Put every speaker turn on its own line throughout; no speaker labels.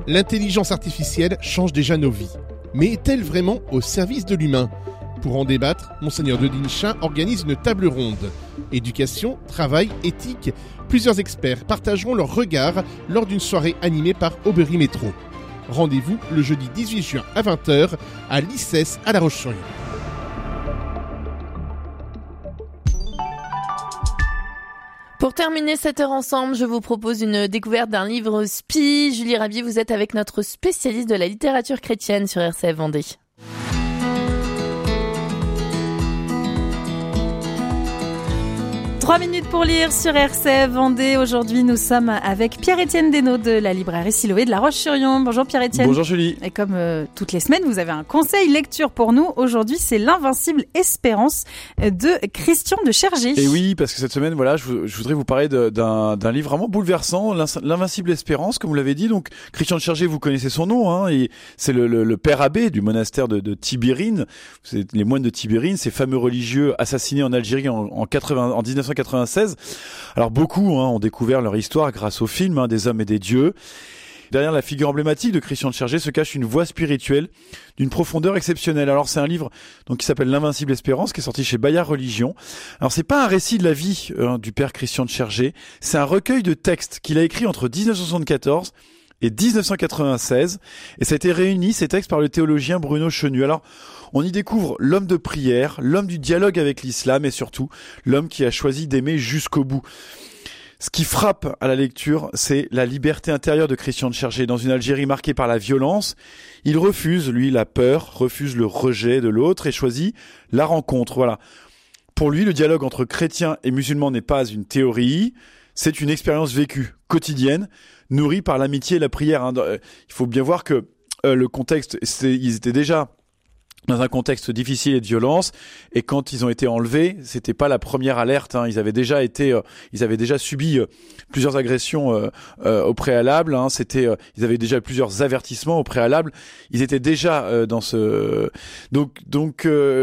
L'intelligence artificielle change déjà nos vies. Mais est-elle vraiment au service de l'humain ? Pour en débattre, Monseigneur de Dinchin organise une table ronde. Éducation, travail, éthique, plusieurs experts partageront leur regard lors d'une soirée animée par Aubry Métro. Rendez-vous le jeudi 18 juin à 20h à l'ICES à La Roche-sur-Yon.
Pour terminer cette heure ensemble, je vous propose une découverte d'un livre SPI. Julie Rabier, vous êtes avec notre spécialiste de la littérature chrétienne sur RCF Vendée.
3 minutes pour lire sur RCF Vendée. Aujourd'hui, nous sommes avec Pierre-Étienne Desnaux de la librairie Siloé de La Roche-sur-Yon. Bonjour Pierre-Étienne.
Bonjour Julie.
Et comme toutes les semaines, vous avez un conseil lecture pour nous. Aujourd'hui, c'est L'Invincible Espérance de Christian de Chergé.
Et oui, parce que cette semaine, voilà, je voudrais vous parler d'un livre vraiment bouleversant, L'Invincible Espérance, comme vous l'avez dit. Donc, Christian de Chergé, vous connaissez son nom, hein, et c'est le père abbé du monastère de Tibérine. C'est les moines de Tibérine, ces fameux religieux assassinés en Algérie en 1996. Alors beaucoup ont découvert leur histoire grâce au film des hommes et des dieux. Derrière la figure emblématique de Christian de Chergé se cache une voix spirituelle d'une profondeur exceptionnelle. Alors c'est un livre qui s'appelle L'Invincible Espérance, qui est sorti chez Bayard Religion. Alors c'est pas un récit de la vie du père Christian de Chergé, c'est un recueil de textes qu'il a écrit entre 1974 et 1996, et ça a été réuni, ces textes, par le théologien Bruno Chenu. Alors, on y découvre l'homme de prière, l'homme du dialogue avec l'islam, et surtout, l'homme qui a choisi d'aimer jusqu'au bout. Ce qui frappe à la lecture, c'est la liberté intérieure de Christian de Chergé. Dans une Algérie marquée par la violence, il refuse, lui, la peur, refuse le rejet de l'autre, et choisit la rencontre. Voilà. Pour lui, le dialogue entre chrétiens et musulmans n'est pas une théorie, c'est une expérience vécue, quotidienne, nourrie par l'amitié et la prière. Il faut bien voir que le contexte, ils étaient déjà dans un contexte difficile et de violence, et quand ils ont été enlevés, c'était pas la première alerte. Ils avaient déjà subi plusieurs agressions au préalable. Ils avaient déjà plusieurs avertissements au préalable. Ils étaient déjà dans ce. Donc,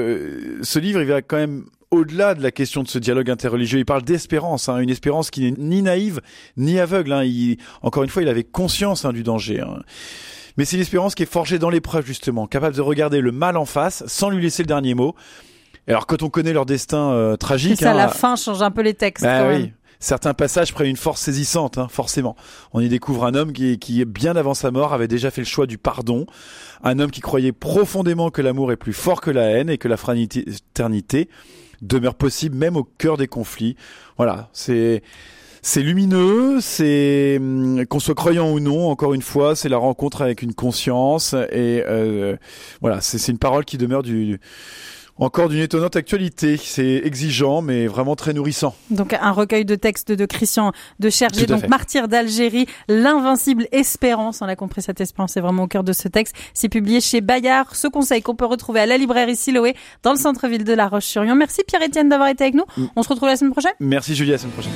ce livre, il va quand même au-delà de la question de ce dialogue interreligieux. Il parle d'espérance, une espérance qui n'est ni naïve ni aveugle. Encore une fois, il avait conscience du danger. Mais c'est une espérance qui est forgée dans l'épreuve, justement, capable de regarder le mal en face sans lui laisser le dernier mot. Et alors, quand on connaît leur destin tragique...
C'est ça, la fin change un peu les textes.
Oui. Certains passages prennent une force saisissante, forcément. On y découvre un homme qui, bien avant sa mort, avait déjà fait le choix du pardon. Un homme qui croyait profondément que l'amour est plus fort que la haine et que la fraternité demeure possible même au cœur des conflits. Voilà, c'est lumineux, c'est qu'on soit croyant ou non, encore une fois, c'est la rencontre avec une conscience, et voilà, c'est une parole qui demeure encore d'une étonnante actualité. C'est exigeant, mais vraiment très nourrissant.
Donc, un recueil de textes de Christian de Chergé, donc martyr d'Algérie, L'Invincible Espérance. On a compris, cette espérance est vraiment au cœur de ce texte. C'est publié chez Bayard. Ce conseil qu'on peut retrouver à la librairie Siloé, dans le centre-ville de La Roche-sur-Yon. Merci Pierre-Étienne d'avoir été avec nous. On se retrouve la semaine prochaine.
Merci Julie, à la semaine prochaine.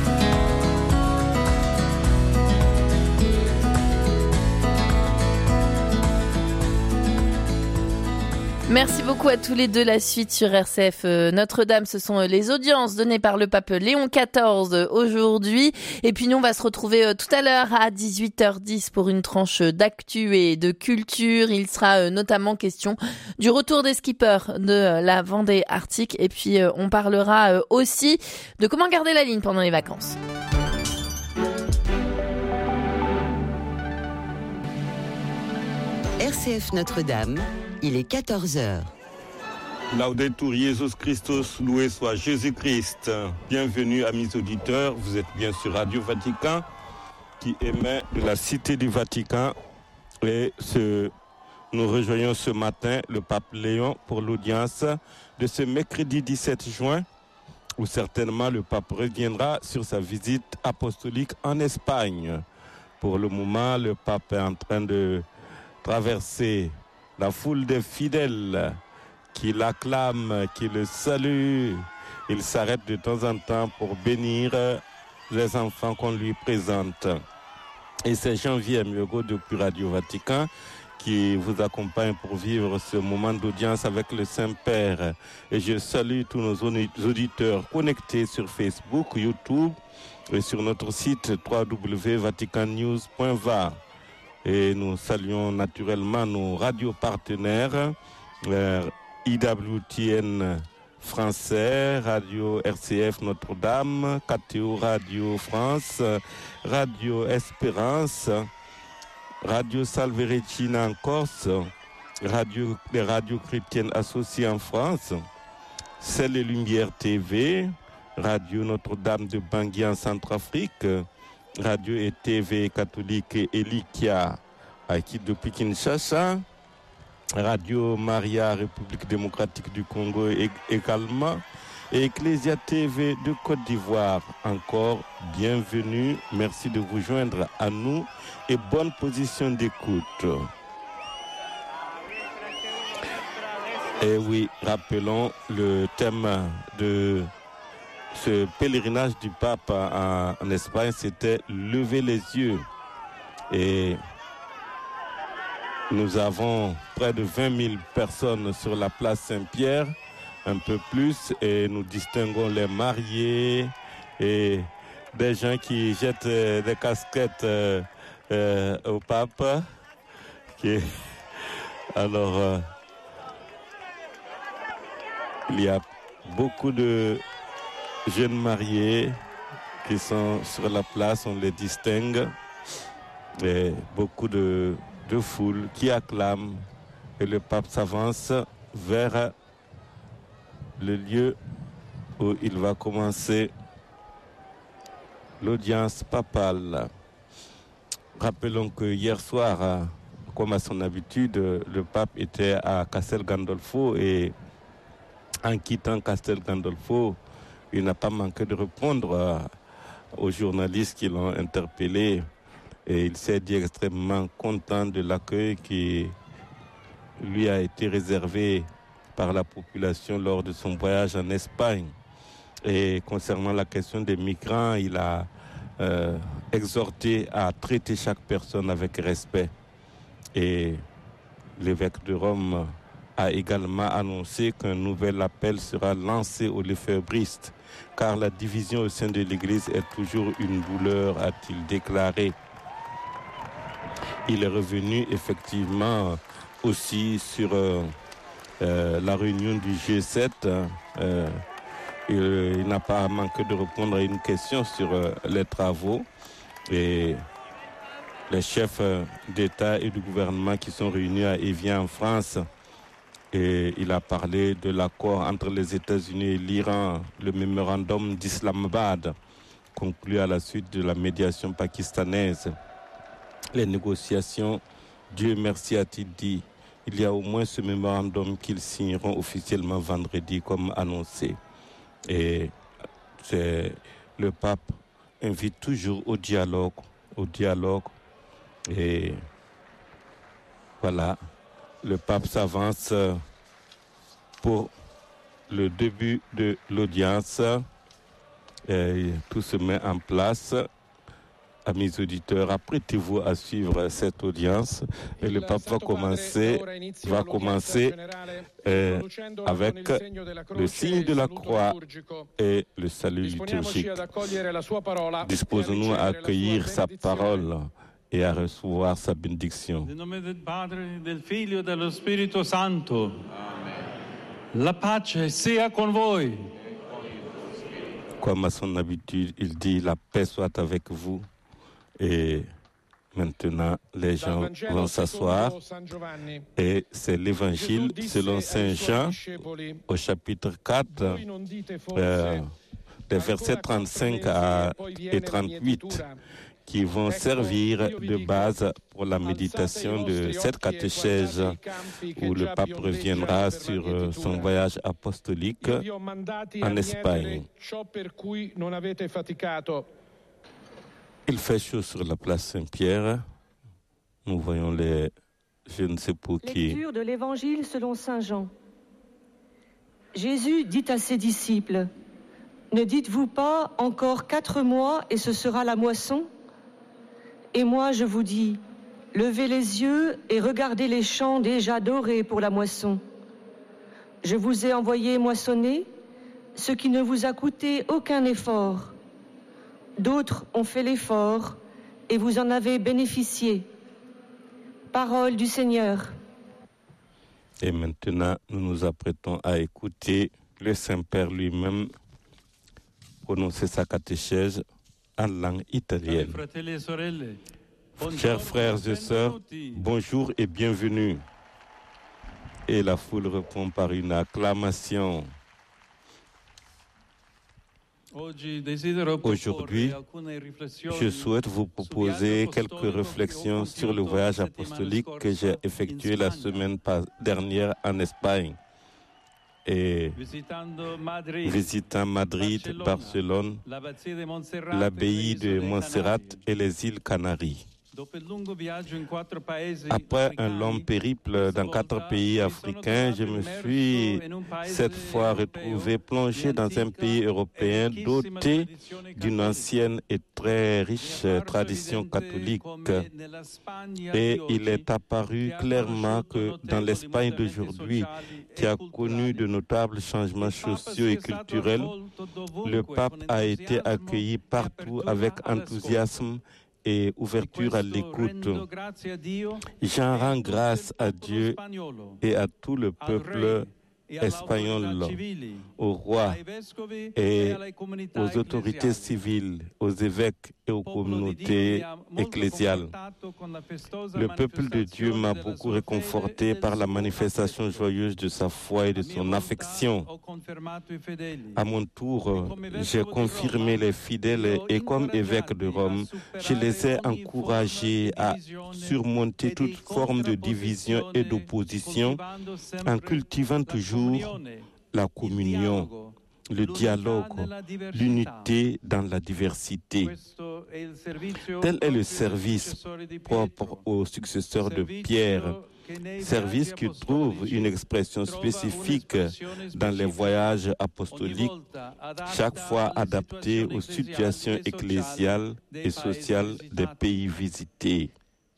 Merci beaucoup à tous les deux. La suite sur RCF Notre-Dame, ce sont les audiences données par le pape Léon XIV aujourd'hui. Et puis nous, on va se retrouver tout à l'heure à 18h10 pour une tranche d'actu et de culture. Il sera notamment question du retour des skippers de la Vendée Arctique. Et puis on parlera aussi de comment garder la ligne pendant les vacances.
RCF Notre-Dame, il est 14h.
Laudetur Jesus Christus, loué soit Jésus-Christ. Bienvenue amis auditeurs, vous êtes bien sur Radio Vatican qui émet de la Cité du Vatican, et nous rejoignons ce matin le pape Léon pour l'audience de ce mercredi 17 juin, où certainement le pape reviendra sur sa visite apostolique en Espagne. Pour le moment, le pape est en train de traverser la foule des fidèles qui l'acclament, qui le saluent. Il s'arrête de temps en temps pour bénir les enfants qu'on lui présente. Et c'est Jean-Pierre Miogo depuis Radio Vatican qui vous accompagne pour vivre ce moment d'audience avec le Saint-Père. Et je salue tous nos auditeurs connectés sur Facebook, YouTube et sur notre site www.vaticannews.va. Et nous saluons naturellement nos radios partenaires, IWTN français, Radio RCF Notre-Dame, KTO Radio France, Radio Espérance, Radio Salverecina en Corse, les radios chrétiennes associées en France, Celle et Lumière TV, Radio Notre-Dame de Bangui en Centrafrique, Radio et TV catholique Elikia depuis Kinshasa, Radio Maria République démocratique du Congo également, et Ecclesia TV de Côte d'Ivoire. Encore bienvenue, merci de vous joindre à nous et bonne position d'écoute. Et oui, rappelons le thème de ce pèlerinage du pape en Espagne, c'était « Lever les yeux ». Et nous avons près de 20 000 personnes sur la place Saint-Pierre, un peu plus, et nous distinguons les mariés et des gens qui jettent des casquettes au pape. Alors, il y a beaucoup de jeunes mariés qui sont sur la place, on les distingue, et beaucoup de foule qui acclament, et le pape s'avance vers le lieu où il va commencer l'audience papale. Rappelons que hier soir, comme à son habitude, le pape était à Castel Gandolfo, et en quittant Castel Gandolfo, il n'a pas manqué de répondre aux journalistes qui l'ont interpellé. Et il s'est dit extrêmement content de l'accueil qui lui a été réservé par la population lors de son voyage en Espagne. Et concernant la question des migrants, il a exhorté à traiter chaque personne avec respect. Et l'évêque de Rome a également annoncé qu'un nouvel appel sera lancé aux lefébristes, car la division au sein de l'Église est toujours une douleur, a-t-il déclaré. Il est revenu effectivement aussi sur la réunion du G7. Il n'a pas manqué de répondre à une question sur les travaux. Et les chefs d'État et de gouvernement qui sont réunis à Évian en France, et il a parlé de l'accord entre les États-Unis et l'Iran, le mémorandum d'Islamabad, conclu à la suite de la médiation pakistanaise. Les négociations, Dieu merci a-t-il dit, il y a au moins ce mémorandum qu'ils signeront officiellement vendredi comme annoncé. Et le pape invite toujours au dialogue. Et voilà, le pape s'avance pour le début de l'audience. Et tout se met en place. Amis auditeurs, apprêtez-vous à suivre cette audience. Et le pape va commencer avec le signe de la croix et le salut liturgique. Disposons-nous à accueillir sa parole et à recevoir sa bénédiction.
Nel nome del Padre, del Figlio e dello Spirito Santo. Amen. La pace sia con voi.
Comme à son habitude, il dit la paix soit avec vous. Et maintenant, les gens vont s'asseoir. Et c'est l'évangile selon Saint Jean au chapitre 4, des versets 35 et 38, qui vont servir de base pour la méditation de cette catéchèse où le pape reviendra sur son voyage apostolique en Espagne. Il fait chaud sur la place Saint-Pierre. Nous voyons les je ne sais pour qui.
Lecture de l'Évangile selon Saint Jean. Jésus dit à ses disciples, « Ne dites-vous pas encore 4 mois et ce sera la moisson ? Et moi je vous dis, levez les yeux et regardez les champs déjà dorés pour la moisson. Je vous ai envoyé moissonner ce qui ne vous a coûté aucun effort. D'autres ont fait l'effort et vous en avez bénéficié. Parole du Seigneur.
Et maintenant, nous nous apprêtons à écouter le Saint-Père lui-même prononcer sa catéchèse en langue italienne. Chers frères et sœurs, bonjour et bienvenue. Et la foule répond par une acclamation. Aujourd'hui, je souhaite vous proposer quelques réflexions sur le voyage apostolique que j'ai effectué la semaine dernière en Espagne. Et visitant Madrid, Barcelone, l'abbaye de Montserrat et les îles Canaries. Après un long périple dans 4 pays africains, je me suis cette fois retrouvé plongé dans un pays européen doté d'une ancienne et très riche tradition catholique. Et il est apparu clairement que dans l'Espagne d'aujourd'hui, qui a connu de notables changements sociaux et culturels, le pape a été accueilli partout avec enthousiasme et ouverture à l'écoute. J'en rends grâce à Dieu et à tout le peuple espagnol, au roi et aux autorités civiles, aux évêques et aux communautés ecclésiales. Le peuple de Dieu m'a beaucoup réconforté par la manifestation joyeuse de sa foi et de son affection. À mon tour, j'ai confirmé les fidèles et comme évêque de Rome, je les ai encouragés à surmonter toute forme de division et d'opposition en cultivant toujours la communion, le dialogue, l'unité dans la diversité. Tel est le service propre aux successeurs de Pierre, service qui trouve une expression spécifique dans les voyages apostoliques, chaque fois adapté aux situations ecclésiales et sociales des pays visités.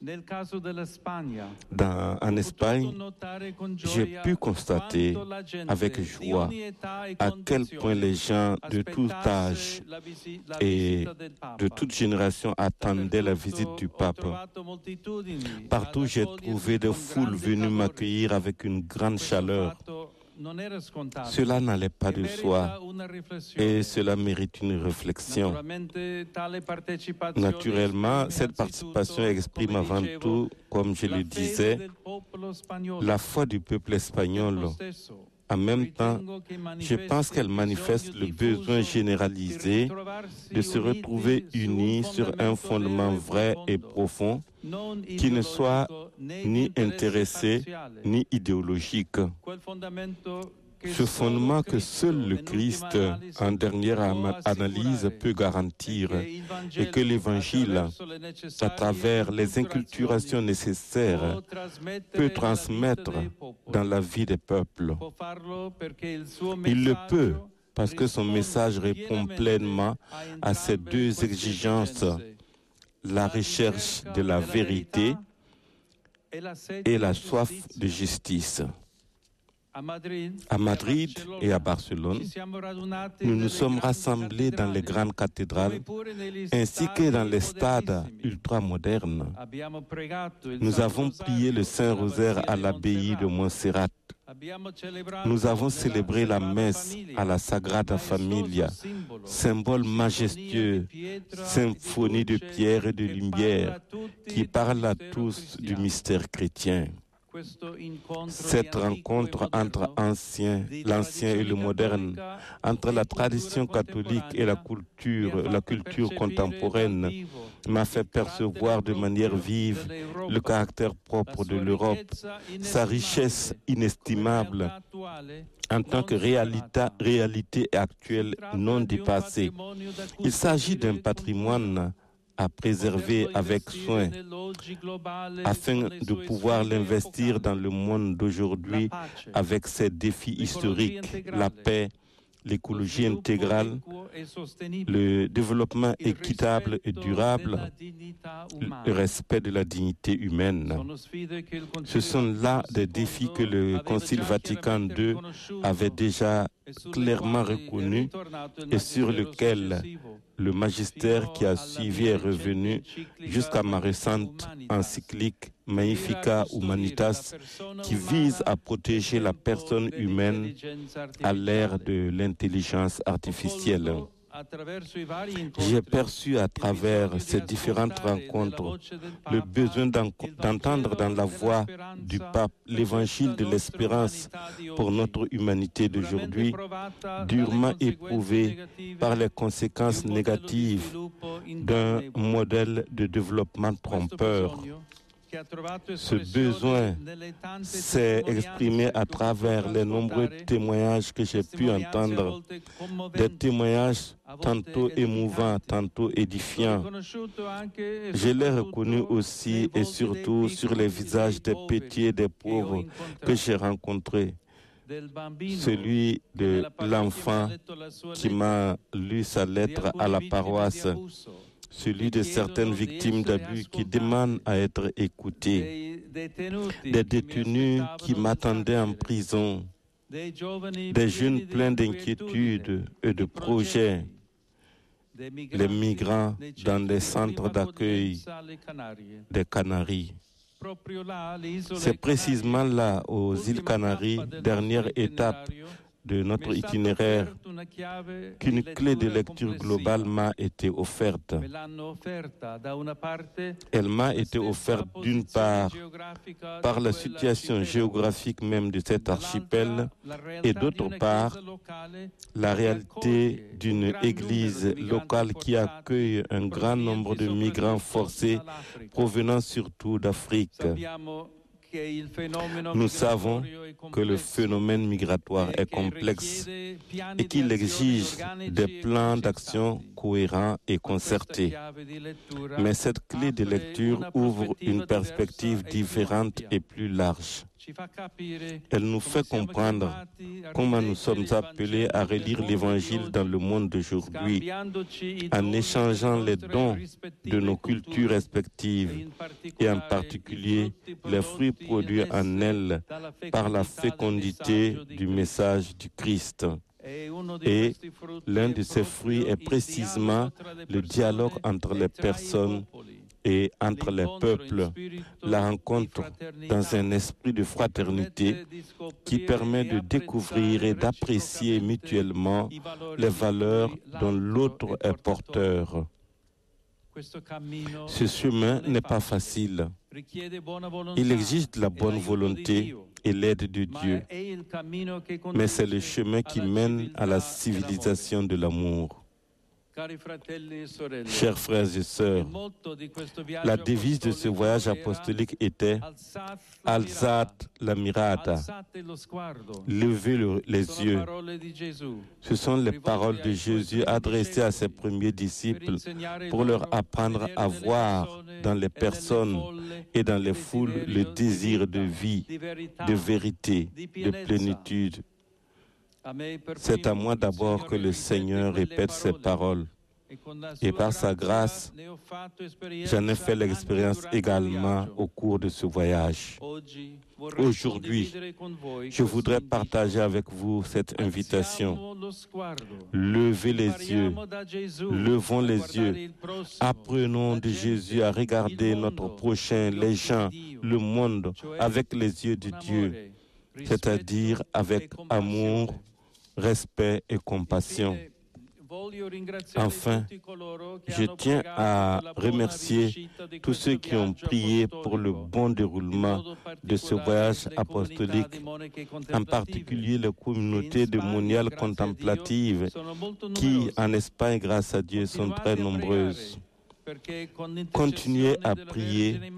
En Espagne, j'ai pu constater avec joie à quel point les gens de tout âge et de toute génération attendaient la visite du pape. Partout, j'ai trouvé des foules venues m'accueillir avec une grande chaleur. Cela n'allait pas de soi et cela mérite une réflexion. Naturellement, cette participation exprime avant tout, comme je le disais, la foi du peuple espagnol. En même temps, je pense qu'elle manifeste le besoin généralisé de se retrouver unis sur un fondement vrai et profond qui ne soit ni intéressé ni idéologique. Ce fondement que seul le Christ, en dernière analyse, peut garantir et que l'Évangile, à travers les inculturations nécessaires, peut transmettre dans la vie des peuples. Il le peut parce que son message répond pleinement à ces 2 exigences, la recherche de la vérité et la soif de justice. À Madrid et à Barcelone, nous nous sommes rassemblés dans les grandes cathédrales ainsi que dans les stades ultramodernes. Nous avons prié le Saint-Rosaire à l'abbaye de Montserrat. Nous avons célébré la messe à la Sagrada Familia, symbole majestueux, symphonie de pierre et de lumière qui parle à tous du mystère chrétien. Cette rencontre entre l'ancien et le moderne, entre la tradition catholique et la culture contemporaine, m'a fait percevoir de manière vive le caractère propre de l'Europe, sa richesse inestimable en tant que réalité actuelle non dépassée. Il s'agit d'un patrimoine à préserver avec soin afin de pouvoir l'investir dans le monde d'aujourd'hui avec ses défis historiques, la paix, l'écologie intégrale, le développement équitable et durable, le respect de la dignité humaine. Ce sont là des défis que le Concile Vatican II avait déjà clairement reconnus et sur lesquels le magistère qui a suivi est revenu jusqu'à ma récente encyclique Magnificat Humanitas qui vise à protéger la personne humaine à l'ère de l'intelligence artificielle. J'ai perçu à travers ces différentes rencontres le besoin d'entendre dans la voix du pape l'évangile de l'espérance pour notre humanité d'aujourd'hui, durement éprouvée par les conséquences négatives d'un modèle de développement trompeur. Ce besoin s'est exprimé à travers les nombreux témoignages que j'ai pu entendre, des témoignages tantôt émouvants, tantôt édifiants. Je l'ai reconnu aussi et surtout sur les visages des petits et des pauvres que j'ai rencontrés. Celui de l'enfant qui m'a lu sa lettre à la paroisse, celui de certaines victimes d'abus qui demandent à être écoutées, des détenus qui m'attendaient en prison, des jeunes pleins d'inquiétudes et de projets, les migrants dans les centres d'accueil des Canaries. C'est précisément là, aux îles Canaries, dernière étape de notre itinéraire, qu'une clé de lecture globale m'a été offerte. Elle m'a été offerte d'une part par la situation géographique même de cet archipel et d'autre part la réalité d'une église locale qui accueille un grand nombre de migrants forcés provenant surtout d'Afrique. Nous savons que le phénomène migratoire est complexe et qu'il exige des plans d'action cohérents et concertés. Mais cette clé de lecture ouvre une perspective différente et plus large. Elle nous fait comprendre comment nous sommes appelés à relire l'Évangile dans le monde d'aujourd'hui, en échangeant les dons de nos cultures respectives et en particulier les fruits produits en elles par la fécondité du message du Christ. Et l'un de ces fruits est précisément le dialogue entre les personnes et entre les peuples, la rencontre dans un esprit de fraternité qui permet de découvrir et d'apprécier mutuellement les valeurs dont l'autre est porteur. Ce chemin n'est pas facile. Il exige de la bonne volonté et l'aide de Dieu, mais c'est le chemin qui mène à la civilisation de l'amour. Chers frères et sœurs, la devise de ce voyage apostolique était « Alzate la mirata », levez les yeux. Ce sont les paroles de Jésus adressées à ses premiers disciples pour leur apprendre à voir dans les personnes et dans les foules le désir de vie, de vérité, de plénitude. C'est à moi d'abord que le Seigneur répète ces paroles. Et par sa grâce, j'en ai fait l'expérience également au cours de ce voyage. Aujourd'hui, je voudrais partager avec vous cette invitation. Levez les yeux, levons les yeux, apprenons de Jésus à regarder notre prochain, les gens, le monde, avec les yeux de Dieu, c'est-à-dire avec amour, respect et compassion. Enfin, je tiens à remercier tous ceux qui ont prié pour le bon déroulement de ce voyage apostolique, en particulier les communautés de moniales contemplatives qui, en Espagne, grâce à Dieu, sont très nombreuses. Continuez à prier